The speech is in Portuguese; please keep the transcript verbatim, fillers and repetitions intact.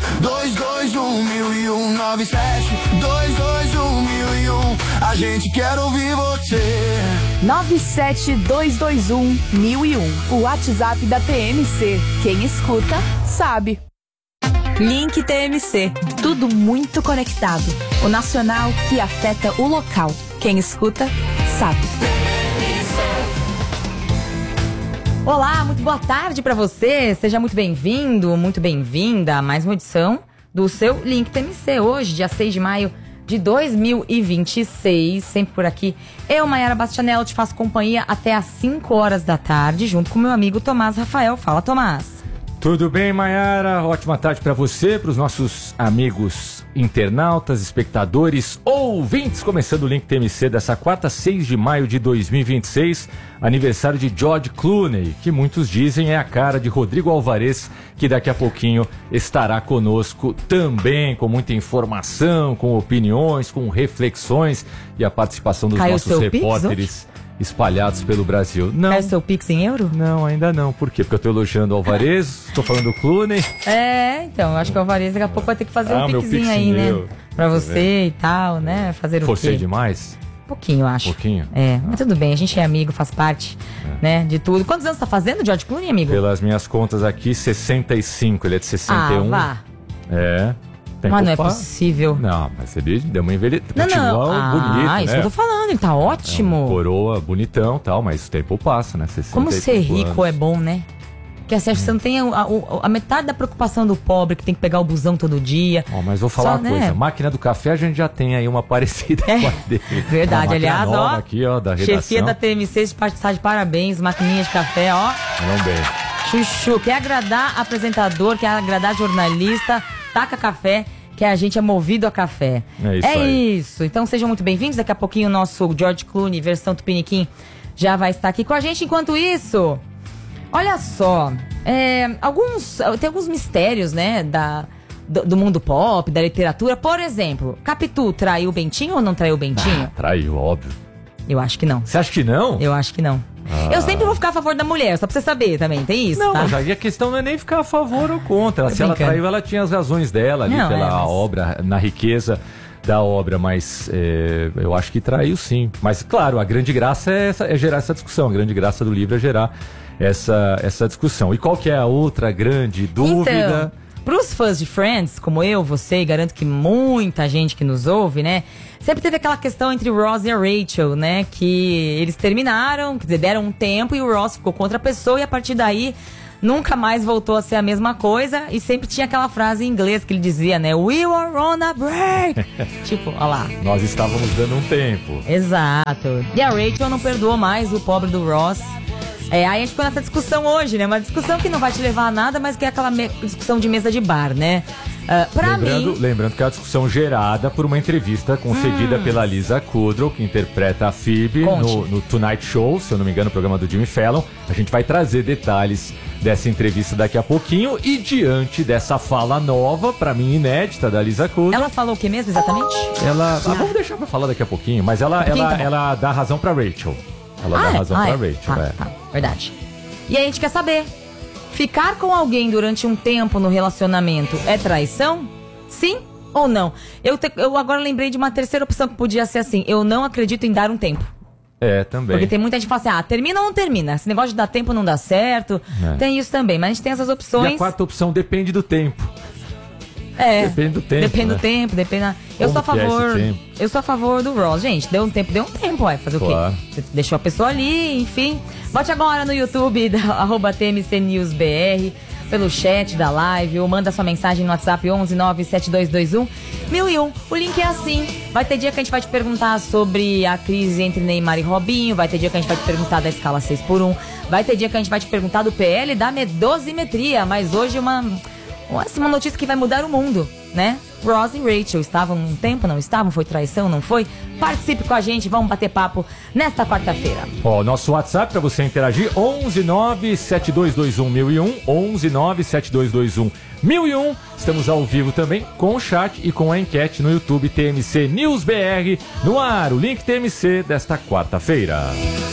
dois dois um mil e um. Nove sete dois dois um mil e um. A gente quer ouvir você. nove sete dois dois um mil e um. O WhatsApp da T M C. Quem escuta, sabe. Link T M C. Tudo muito conectado. O nacional que afeta o local. Quem escuta, sabe. Olá, muito boa tarde pra você. Seja muito bem-vindo, muito bem-vinda a mais uma edição do seu Link T M C. Hoje, dia seis de maio de dois mil e vinte e seis, sempre por aqui. Eu, Maiara Bastianello, te faço companhia até às cinco horas da tarde, junto com meu amigo Tomás Rafael. Fala, Tomás. Tudo bem, Maiara? Ótima tarde para você, para os nossos amigos internautas, espectadores, ouvintes. Começando o Link T M C dessa quarta, seis de maio de dois mil e vinte e seis, aniversário de George Clooney, que muitos dizem é a cara de Rodrigo Alvarez, que daqui a pouquinho estará conosco também, com muita informação, com opiniões, com reflexões e a participação dos Caiu nossos repórteres espalhados pelo Brasil. Não. É o seu Pix em euro? Não, ainda não. Por quê? Porque eu tô elogiando o Alvarez, tô falando do Clooney. É, então, eu acho que o Alvarez daqui a pouco vai ter que fazer ah, um Pixinho Pix aí, né? meu. Pra você e tal, né? Fazer o Forcei quê? demais? Pouquinho, eu acho. Pouquinho? É, ah. mas tudo bem, a gente é amigo, faz parte, é. né, de tudo. Quantos anos tá fazendo, George Clooney, amigo? Pelas minhas contas aqui, sessenta e cinco, ele é de sessenta e um. Ah, vá. É. Tem mas não é culpa. possível. Não, mas ele deu uma envelhecida. Não, não. Ah, bonito, ah, isso né? que eu tô falando, ele tá ótimo. É um coroa bonitão e tal, mas o tempo passa, né? Como ser rico anos. é bom, né? Porque assim, você não tem a, a, a metade da preocupação do pobre, que tem que pegar o busão todo dia. Oh, mas vou falar Só, uma coisa, né? máquina do café a gente já tem aí uma parecida é. com a dele. Verdade, uma aliás, nova ó, aqui, ó, da redação. chefia da T M C está de parabéns, maquininha de café, ó. Vamos bem. Chuchu, quer agradar apresentador, quer agradar jornalista, taca café, que a gente é movido a café. É isso É aí. isso. Então sejam muito bem-vindos. Daqui a pouquinho o nosso George Clooney, versão Tupiniquim, já vai estar aqui com a gente. Enquanto isso, olha só, é, alguns, tem alguns mistérios, né, da, do, do mundo pop, da literatura. Por exemplo, Capitu traiu o Bentinho ou não traiu o Bentinho? Ah, traiu, óbvio. Eu acho que não. Você acha que não? Eu acho que não. Ah. Eu sempre vou ficar a favor da mulher, só pra você saber também, tem isso, Não, tá? mas aí a questão não é nem ficar a favor ou contra. Tô Se ela brincando. traiu, ela tinha as razões dela ali Não, pela é, mas- obra, na riqueza da obra, mas é, eu acho que traiu sim. Mas claro, a grande graça é, essa- é gerar essa discussão, a grande graça do livro é gerar essa, essa discussão. E qual que é a outra grande dúvida? Então, pros fãs de Friends, como eu, você, e garanto que muita gente que nos ouve, né? Sempre teve aquela questão entre o Ross e a Rachel, né? Que eles terminaram, quer dizer, deram um tempo e o Ross ficou com outra pessoa e a partir daí nunca mais voltou a ser a mesma coisa. E sempre tinha aquela frase em inglês que ele dizia, né? We were on a break. Tipo, olha lá. Nós estávamos dando um tempo. Exato. E a Rachel não perdoou mais o pobre do Ross. É, aí a gente ficou nessa discussão hoje, né? Uma discussão que não vai te levar a nada, mas que é aquela me- discussão de mesa de bar, né? Uh, pra lembrando, mim... lembrando que é uma discussão gerada por uma entrevista concedida hum. pela Lisa Kudrow, que interpreta a Phoebe no, no Tonight Show, se eu não me engano, o programa do Jimmy Fallon. A gente vai trazer detalhes dessa entrevista daqui a pouquinho. E diante dessa fala nova, pra mim inédita, da Lisa Kudrow... Ela falou o que mesmo, exatamente? Ela... Ah, vamos deixar pra falar daqui a pouquinho, mas ela, ela, tá ela dá razão pra Rachel. Ela ah, dá é? razão ah, pra é? Rachel, ah, é. Tá, verdade. E aí a gente quer saber, ficar com alguém durante um tempo no relacionamento é traição? Sim ou não? Eu, te, eu agora lembrei de uma terceira opção que podia ser assim, eu não acredito em dar um tempo. É, também. Porque tem muita gente que fala assim, ah, termina ou não termina? Esse negócio de dar tempo não dá certo. É. Tem isso também, mas a gente tem essas opções. E a quarta opção depende do tempo. É. Depende do tempo. Depende né? do tempo, depende. Da... Eu sou a favor. É eu sou a favor do Ross. Gente, deu um tempo, deu um tempo, ué. Fazer claro. o quê? Você deixou a pessoa ali, enfim. Bote agora no YouTube da arroba T M C News B R, pelo chat da live, ou manda sua mensagem no WhatsApp onze nove sete dois dois um mil e um. O link é assim. Vai ter dia que a gente vai te perguntar sobre a crise entre Neymar e Robinho. Vai ter dia que a gente vai te perguntar da escala seis por um. Vai ter dia que a gente vai te perguntar do P L da dosimetria. Mas hoje uma, uma notícia que vai mudar o mundo, né? Ross e Rachel estavam um tempo, não estavam? Foi traição, não foi? Participe com a gente, vamos bater papo nesta quarta-feira. Ó, nosso WhatsApp para você interagir, onze nove sete dois dois um mil e um, onze nove sete dois dois um mil e um. Estamos ao vivo também com o chat e com a enquete no YouTube T M C News B R, no ar, o Link T M C desta quarta-feira.